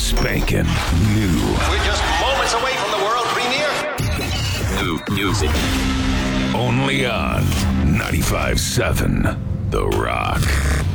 spanking new. We're just moments away from the world premiere. New music. Only on 95.7 The Rock.